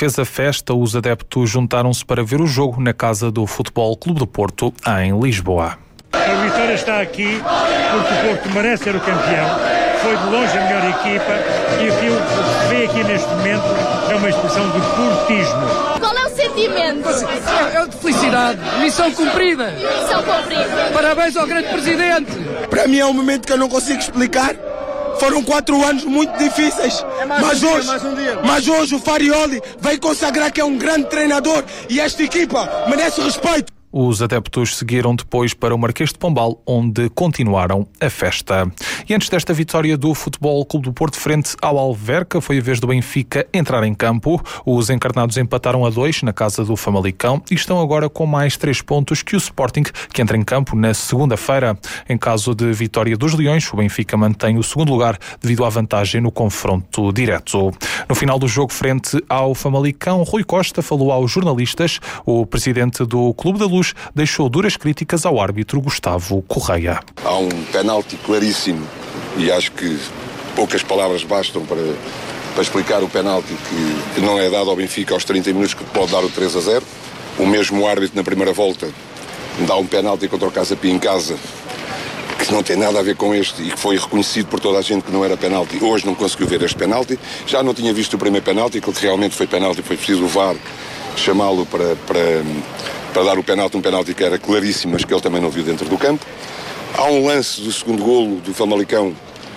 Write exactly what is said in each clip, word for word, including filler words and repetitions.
fez a festa, os adeptos juntaram-se para ver o jogo na casa do Futebol Clube do Porto, em Lisboa. A vitória está aqui porque o Porto merece ser o campeão. Foi de longe a melhor equipa e aquilo que se vê aqui neste momento é uma expressão de portismo. Qual é o sentimento? É, é de felicidade, missão cumprida. Missão cumprida. Parabéns ao grande presidente. Para mim é um momento que eu não consigo explicar. Foram quatro anos muito difíceis, é mais mas, um hoje, dia, mais um dia. mas hoje o Farioli veio consagrar que é um grande treinador e esta equipa merece respeito. Os adeptos seguiram depois para o Marquês de Pombal, onde continuaram a festa. E antes desta vitória do Futebol Clube do Porto frente ao Alverca, foi a vez do Benfica entrar em campo. Os encarnados empataram a dois na casa do Famalicão e estão agora com mais três pontos que o Sporting, que entra em campo na segunda-feira. Em caso de vitória dos Leões, o Benfica mantém o segundo lugar devido à vantagem no confronto direto. No final do jogo frente ao Famalicão, Rui Costa falou aos jornalistas. O presidente do Clube da Luz deixou duras críticas ao árbitro Gustavo Correia. Há um penalti claríssimo e acho que poucas palavras bastam para, para explicar o penalti que não é dado ao Benfica aos trinta minutos, que pode dar o três a zero. O mesmo árbitro na primeira volta dá um penalti contra o Casa Pia em casa que não tem nada a ver com este e que foi reconhecido por toda a gente que não era penalti. Hoje não conseguiu ver este penalti. Já não tinha visto o primeiro penalti, que realmente foi penalti, foi preciso o V A R chamá-lo para... para para dar o penalti, um penalti que era claríssimo, mas que ele também não viu dentro do campo. Há um lance do segundo golo do Famalicão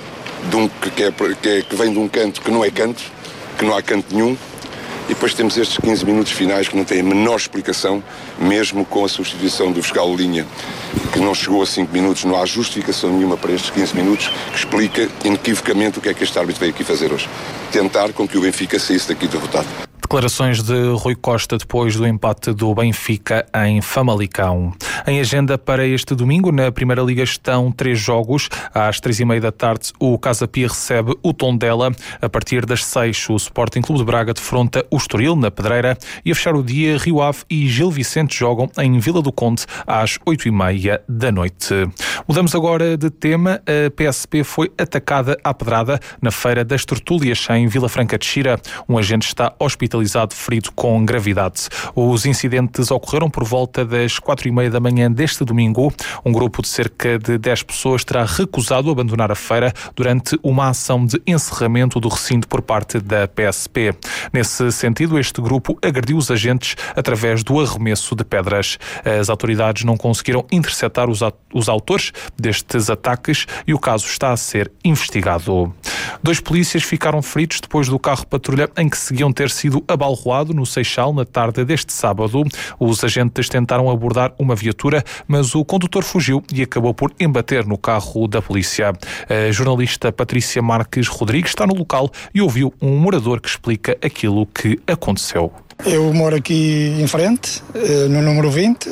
de um, que, é, que, é, que vem de um canto que não é canto, que não há canto nenhum, e depois temos estes quinze minutos finais que não têm a menor explicação, mesmo com a substituição do fiscal Linha, que não chegou a cinco minutos, não há justificação nenhuma para estes quinze minutos, que explica inequivocamente o que é que este árbitro veio aqui fazer hoje. Tentar com que o Benfica saísse daqui derrotado. Declarações de Rui Costa depois do empate do Benfica em Famalicão. Em agenda para este domingo, na Primeira Liga estão três jogos. Às três e meia da tarde, o Casa Pia recebe o Tondela. A partir das seis, o Sporting Clube de Braga defronta o Estoril, na Pedreira. E a fechar o dia, Rio Ave e Gil Vicente jogam em Vila do Conde às oito e meia da noite. Mudamos agora de tema. A P S P foi atacada à pedrada na Feira das Tertúlias, em Vila Franca de Xira. Um agente está hospitalizado ferido com gravidade. Os incidentes ocorreram por volta das quatro e meia da manhã deste domingo. Um grupo de cerca de dez pessoas terá recusado abandonar a feira durante uma ação de encerramento do recinto por parte da P S P. Nesse sentido, este grupo agrediu os agentes através do arremesso de pedras. As autoridades não conseguiram interceptar os, os autores destes ataques e o caso está a ser investigado. Dois polícias ficaram feridos depois do carro patrulha em que seguiam ter sido abalroado no Seixal na tarde deste sábado. Os agentes tentaram abordar uma viatura, mas o condutor fugiu e acabou por embater no carro da polícia. A jornalista Patrícia Marques Rodrigues está no local e ouviu um morador que explica aquilo que aconteceu. Eu moro aqui em frente, no número vinte.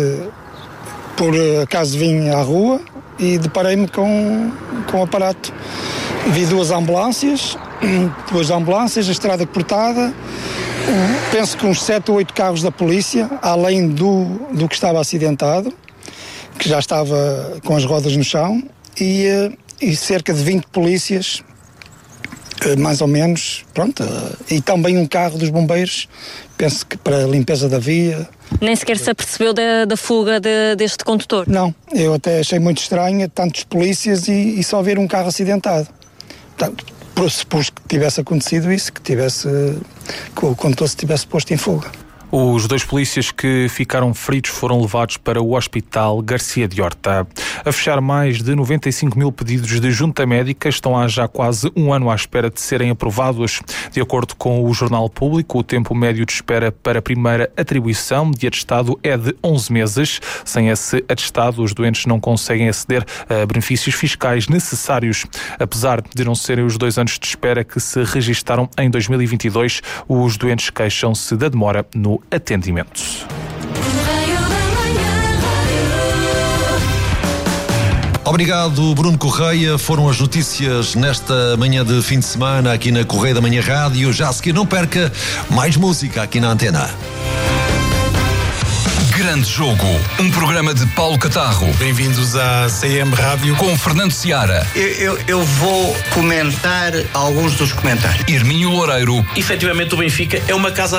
Por acaso vim à rua e deparei-me com, com um aparato. Vi duas ambulâncias, duas ambulâncias, a estrada cortada, penso que uns sete ou oito carros da polícia, além do, do que estava acidentado, que já estava com as rodas no chão, e, e cerca de vinte polícias, mais ou menos, pronto, e também um carro dos bombeiros, penso que para a limpeza da via. Nem sequer se apercebeu da, da fuga de, deste condutor? Não, eu até achei muito estranho, tantos polícias e, e só ver um carro acidentado. Portanto, pressupus que tivesse acontecido isso, que tivesse, que o condutor se tivesse posto em fuga. Os dois polícias que ficaram feridos foram levados para o Hospital Garcia de Horta. A fechar, mais de noventa e cinco mil pedidos de junta médica estão há já quase um ano à espera de serem aprovados. De acordo com o Jornal Público, o tempo médio de espera para a primeira atribuição de atestado é de onze meses. Sem esse atestado, os doentes não conseguem aceder a benefícios fiscais necessários. Apesar de não serem os dois anos de espera que se registaram em dois mil e vinte e dois, os doentes queixam-se da demora no atendimento. Obrigado, Bruno Correia. Foram as notícias nesta manhã de fim de semana aqui na Correia da Manhã Rádio. Já a seguir, não perca mais música aqui na antena. Grande Jogo, um programa de Paulo Catarro. Bem-vindos à C M Rádio. Com Fernando Seara. Eu, eu, eu vou comentar alguns dos comentários. Hermínio Loureiro. Efetivamente o Benfica é uma casa